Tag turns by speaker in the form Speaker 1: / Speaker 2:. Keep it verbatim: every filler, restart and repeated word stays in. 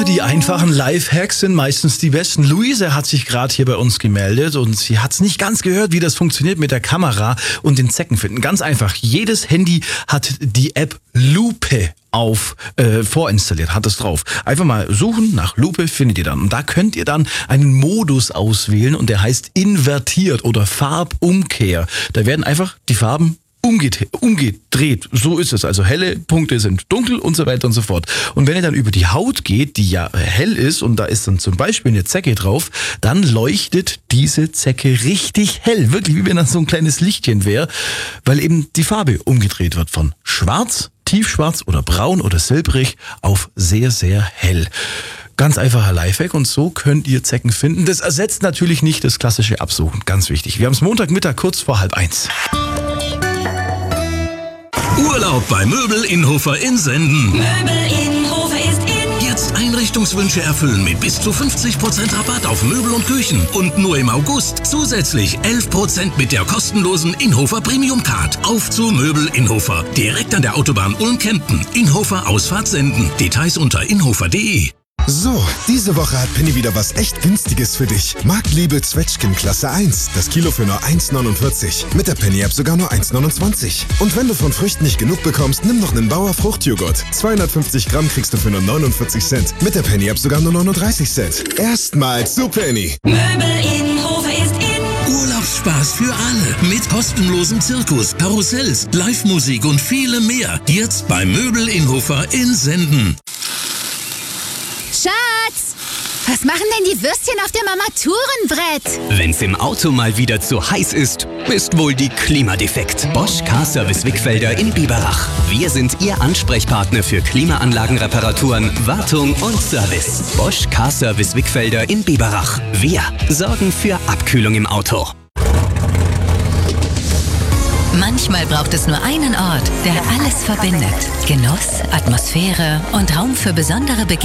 Speaker 1: die einfachen Lifehacks sind meistens die besten. Luise hat sich gerade hier bei uns gemeldet und sie hat es nicht ganz gehört, wie das funktioniert mit der Kamera und den Zecken finden. Ganz einfach, jedes Handy hat die App Lupe auf äh, vorinstalliert, hat es drauf. Einfach mal suchen nach Lupe, findet ihr dann. Und da könnt ihr dann einen Modus auswählen und der heißt invertiert oder Farbumkehr. Da werden einfach die Farben Umgedreht, umgedreht, so ist es. Also helle Punkte sind dunkel und so weiter und so fort. Und wenn ihr dann über die Haut geht, die ja hell ist und da ist dann zum Beispiel eine Zecke drauf, dann leuchtet diese Zecke richtig hell. Wirklich, wie wenn das so ein kleines Lichtchen wäre, weil eben die Farbe umgedreht wird von schwarz, tiefschwarz oder braun oder silbrig auf sehr, sehr hell. Ganz einfacher Lifehack und so könnt ihr Zecken finden. Das ersetzt natürlich nicht das klassische Absuchen. Ganz wichtig. Wir haben es Montagmittag kurz vor halb eins.
Speaker 2: Urlaub bei Möbel Innhofer in Senden.
Speaker 3: Möbel Innhofer ist in.
Speaker 2: Jetzt Einrichtungswünsche erfüllen mit bis zu fünfzig Prozent Rabatt auf Möbel und Küchen. Und nur im August zusätzlich elf Prozent mit der kostenlosen Innhofer Premium Card. Auf zu Möbel Innhofer. Direkt an der Autobahn Ulm-Kempten. Innhofer Ausfahrt Senden. Details unter innhofer punkt de.
Speaker 4: So, diese Woche hat Penny wieder was echt Günstiges für dich. Marktliebe Zwetschgen Klasse eins. Das Kilo für nur eins neunundvierzig. Mit der Penny-App sogar nur eins neunundzwanzig. Und wenn du von Früchten nicht genug bekommst, nimm noch einen Bauer Fruchtjoghurt. zweihundertfünfzig Gramm kriegst du für nur neunundvierzig Cent. Mit der Penny-App sogar nur neununddreißig Cent. Erstmals zu Penny.
Speaker 3: Möbel Innhofer ist in.
Speaker 2: Urlaubsspaß für alle. Mit kostenlosem Zirkus, Karussells, Live-Musik und viele mehr. Jetzt bei Möbel Innhofer in Senden.
Speaker 5: Schatz, was machen denn die Würstchen auf dem Armaturenbrett?
Speaker 6: Wenn's im Auto mal wieder zu heiß ist, ist wohl die Klimadefekt. Bosch Car Service Wickfelder in Biberach. Wir sind Ihr Ansprechpartner für Klimaanlagenreparaturen, Wartung und Service. Bosch Car Service Wickfelder in Biberach. Wir sorgen für Abkühlung im Auto.
Speaker 7: Manchmal braucht es nur einen Ort, der alles verbindet. Genuss, Atmosphäre und Raum für besondere Begegnungen.